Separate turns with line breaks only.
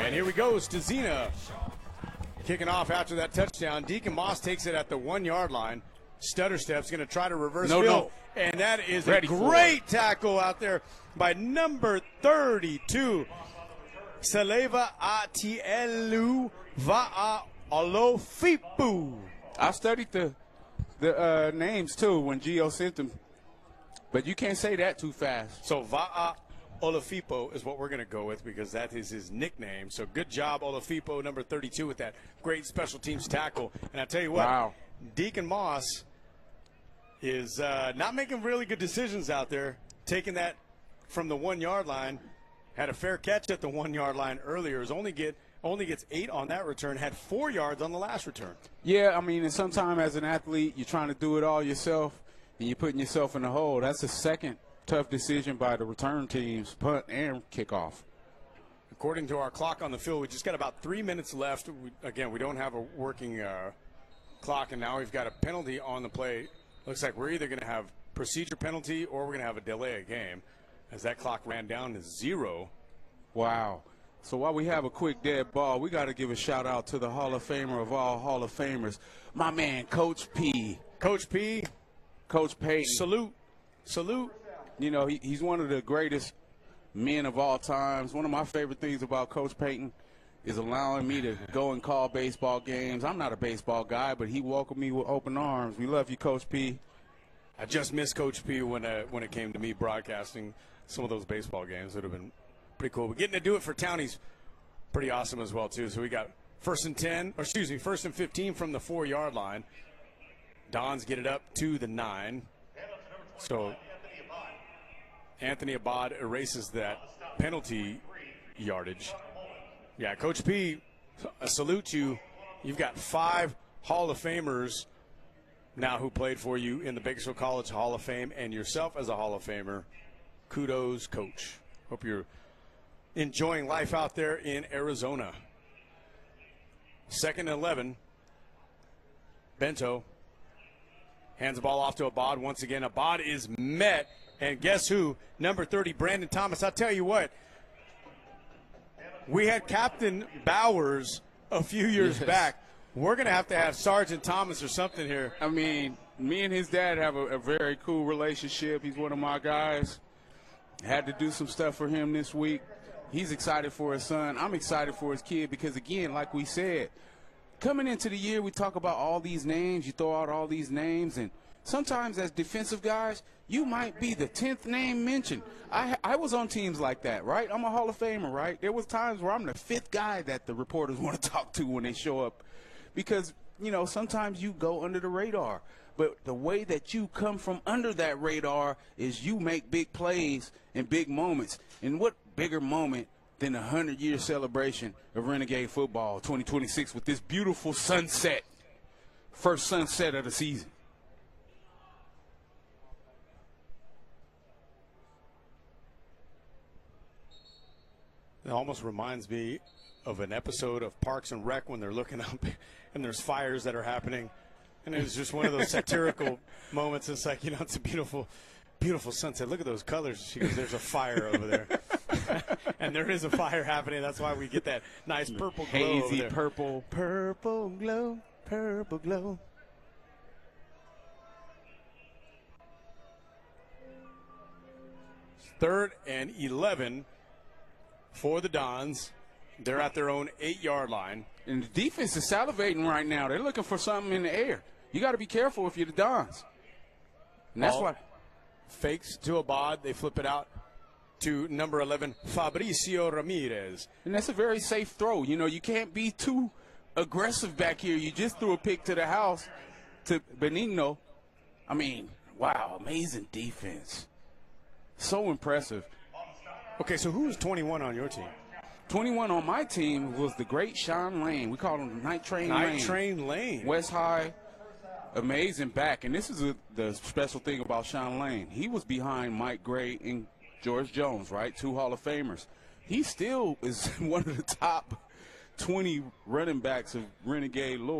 And here we go, Stazina kicking off after that touchdown. Deacon Moss takes it at the 1 yard line. Stutter Step's going to try to reverse field. And that is a great tackle out there by number 32. Saleva Atielu Va'alofipu.
I studied the names, too, when Gio sent them. But you can't say that too fast.
So Olafippo is what we're going to go with because that is his nickname. So good job, Olafippo, number 32, with that great special teams tackle. And I tell you what, Deacon Moss is not making really good decisions out there, taking that from the 1 yard line. Had a fair catch at the 1 yard line earlier. Only gets 8 on that return. Had 4 yards on the last return.
Yeah, I mean, and sometimes as an athlete, you're trying to do it all yourself, and you're putting yourself in the hole. That's the second tough decision by the return teams, punt and kickoff.
According to our clock on the field, we just got about 3 minutes left. We don't have a working clock, and now we've got a penalty on the play. Looks like we're either going to have procedure penalty or we're going to have a delay of game as that clock ran down to 0.
Wow. So while we have a quick dead ball, we got to give a shout-out to the Hall of Famer of all Hall of Famers, my man, Coach P.
Coach P.
Coach Payton.
Salute. Salute.
You know, he's one of the greatest men of all times. One of my favorite things about Coach Payton is allowing me to go and call baseball games. I'm not a baseball guy, but he welcomed me with open arms. We love you, Coach P.
I just missed Coach P when it came to me broadcasting some of those baseball games. It would have been pretty cool. But getting to do it for Townie's pretty awesome as well, too. So we got first and 15 from the 4 yard line. Dons get it up to the 9. So Anthony Abad erases that penalty yardage. Yeah, Coach P, I salute you. You've got 5 Hall of Famers now who played for you in the Bakersfield College Hall of Fame, and yourself as a Hall of Famer. Kudos, Coach. Hope you're enjoying life out there in Arizona. 2nd and 11. Bento hands the ball off to Abad once again. Abad is met, and guess who? Number 30, Brandon Thomas. I'll tell you what, we had Captain Bowers a few years back. We're going to have Sergeant Thomas or something here.
I mean, me and his dad have a very cool relationship. He's one of my guys. Had to do some stuff for him this week. He's excited for his son. I'm excited for his kid because, again, like we said, coming into the year, we talk about all these names. You throw out all these names, and sometimes as defensive guys, you might be the 10th name mentioned. I was on teams like that, right? I'm a Hall of Famer, right? There was times where I'm the 5th guy that the reporters want to talk to when they show up because, you know, sometimes you go under the radar. But the way that you come from under that radar is you make big plays and big moments. And what bigger moment than a 100-year celebration of Renegade Football 2026 with this beautiful sunset, first sunset of the season.
It almost reminds me of an episode of Parks and Rec when they're looking up and there's fires that are happening. And it was just one of those satirical moments. It's like, you know, it's a beautiful, beautiful sunset. Look at those colors. She goes, there's a fire over there. And there is a fire happening. That's why we get that nice purple glow.
Hazy purple.
Purple glow, purple glow. Third and 11 for the Dons. They're at their own 8 yard line.
And the defense is salivating right now. They're looking for something in the air. You got to be careful if you're the Dons. And that's why.
Fakes to Abad. They flip it out to number 11, Fabricio Ramirez.
And that's a very safe throw. You know, you can't be too aggressive back here. You just threw a pick to the house to Benigno. I mean, wow, amazing defense. So impressive.
Okay, so who was 21 on your team?
21 on my team was the great Sean Lane. We called him Night Train Lane.
Night Train Lane.
West High, amazing back. And this is the special thing about Sean Lane. He was behind Mike Gray and George Jones, right? 2 Hall of Famers. He still is one of the top 20 running backs of Renegade Louisville.